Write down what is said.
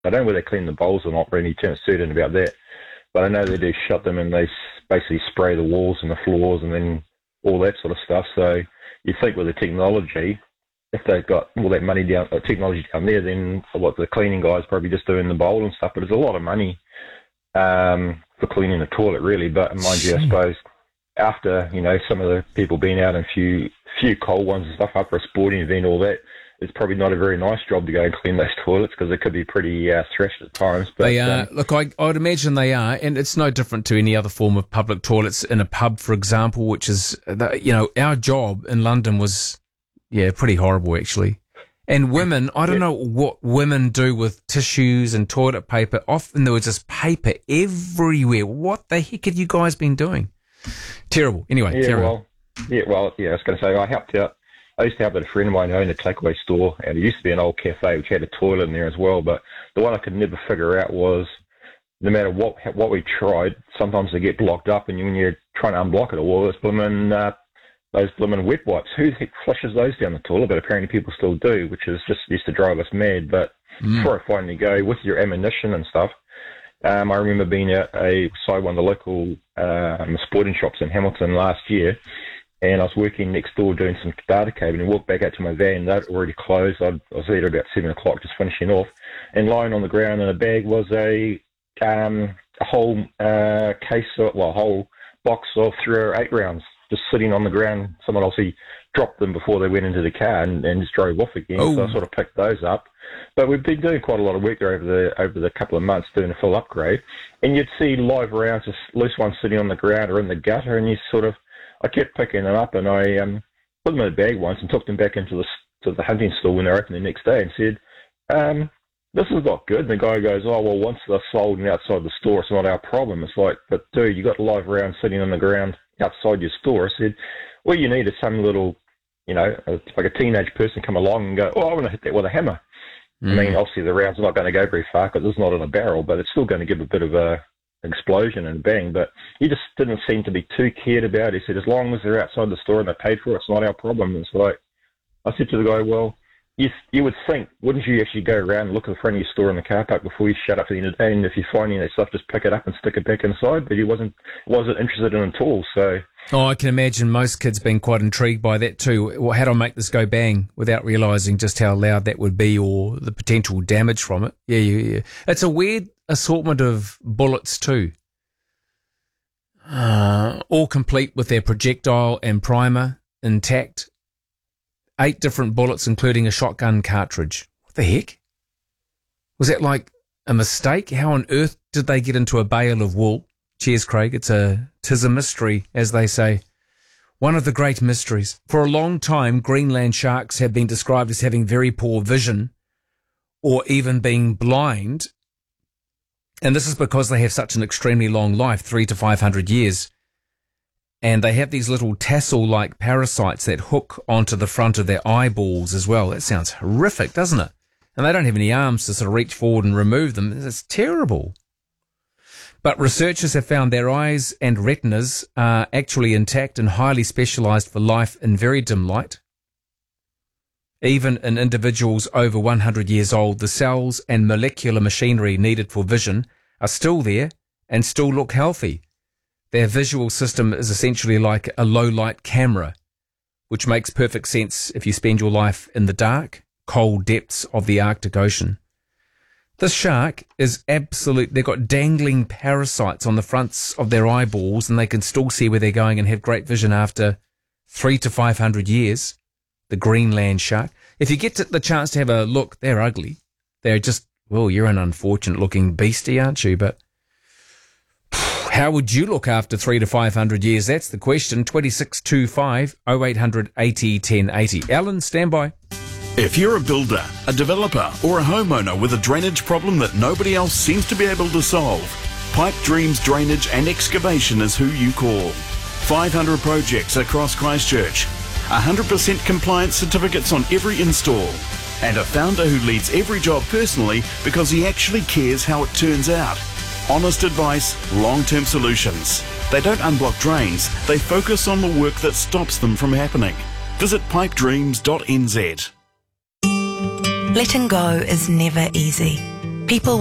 I don't know whether they clean the bowls or not, for any term certain about that. But I know they do shut them and they basically spray the walls and the floors and then all that sort of stuff. So you think with the technology, if they've got all that money down, technology down there, then what the cleaning guys probably just doing the bowl and stuff. But it's a lot of money for cleaning the toilet, really. But mind you, I suppose after, you know, some of the people being out in a few cold ones and stuff, after a sporting event, all that, it's probably not a very nice job to go and clean those toilets because it could be pretty thrashed at times. But they are. Look, I would imagine they are, and it's no different to any other form of public toilets in a pub, for example, which is, you know, our job in London was, pretty horrible, actually. And women, I don't know what women do with tissues and toilet paper. Often there was just paper everywhere. What the heck have you guys been doing? Terrible. Anyway, terrible. I was going to say, I used to help a friend of mine own a takeaway store, and it used to be an old cafe which had a toilet in there as well. But the one I could never figure out was, no matter what we tried, sometimes they get blocked up, and when you're trying to unblock it, all those blooming wet wipes. Who the heck flushes those down the toilet? But apparently people still do, which is just used to drive us mad. But before I finally go with your ammunition and stuff, I remember being outside one of the local sporting shops in Hamilton last year. And I was working next door doing some data cabling and walked back out to my van. They'd already closed. I was there about 7 o'clock just finishing off. And lying on the ground in a bag was a whole whole box of 3 or 8 rounds just sitting on the ground. Someone obviously dropped them before they went into the car and just drove off again. Oh. So I sort of picked those up. But we've been doing quite a lot of work there over the couple of months doing a full upgrade. And you'd see live rounds, just loose ones sitting on the ground or in the gutter, and I kept picking them up, and I put them in a bag once and took them back into the hunting store when they opened the next day and said, this is not good. And the guy goes, oh, well, once they're sold and outside the store, it's not our problem. It's like, but dude, you got live rounds sitting on the ground outside your store. I said, all you need is some little, like a teenage person come along and go, oh, I want to hit that with a hammer. I mean, obviously the round's not going to go very far because it's not in a barrel, but it's still going to give a bit of a explosion and bang. But he just didn't seem to be too cared about. He said, as long as they're outside the store and they paid for it, it's not our problem. And it's like, I said to the guy, well, you would think, wouldn't you actually go around and look at the front of your store in the car park before you shut up for the end of the day, and if you're finding that stuff, just pick it up and stick it back inside? But he wasn't interested in it at all. So I can imagine most kids being quite intrigued by that too. Well, how do I make this go bang without realising just how loud that would be or the potential damage from it? Yeah. It's a weird assortment of bullets too. All complete with their projectile and primer intact. 8 different bullets, including a shotgun cartridge. What the heck? Was that like a mistake? How on earth did they get into a bale of wool? Cheers, Craig. Tis a mystery, as they say. One of the great mysteries. For a long time, Greenland sharks have been described as having very poor vision or even being blind. And this is because they have such an extremely long life, 300 to 500 years. And they have these little tassel-like parasites that hook onto the front of their eyeballs as well. That sounds horrific, doesn't it? And they don't have any arms to sort of reach forward and remove them. It's terrible. But researchers have found their eyes and retinas are actually intact and highly specialised for life in very dim light. Even in individuals over 100 years old, the cells and molecular machinery needed for vision are still there and still look healthy. Their visual system is essentially like a low-light camera, which makes perfect sense if you spend your life in the dark, cold depths of the Arctic Ocean. This shark is they've got dangling parasites on the fronts of their eyeballs, and they can still see where they're going and have great vision after 300 to 500 years. The Greenland shark. If you get the chance to have a look, they're ugly. They're just, well, you're an unfortunate-looking beastie, aren't you? But how would you look after 300 to 500 years? That's the question. 2625 0800 80 1080. Alan, stand by. If you're a builder, a developer, or a homeowner with a drainage problem that nobody else seems to be able to solve, Pipe Dreams Drainage and Excavation is who you call. 500 projects across Christchurch, 100% compliance certificates on every install, and a founder who leads every job personally because he actually cares how it turns out. Honest advice, long-term solutions. They don't unblock drains, they focus on the work that stops them from happening. Visit pipedreams.nz. Letting go is never easy. People